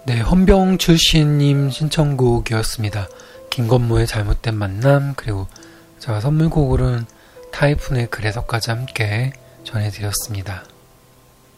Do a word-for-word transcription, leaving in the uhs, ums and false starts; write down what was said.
네, 헌병출신님 신청곡이었습니다. 김건모의 잘못된 만남, 그리고 제가 선물곡으로는 타이푼의 그래서까지 함께 전해드렸습니다.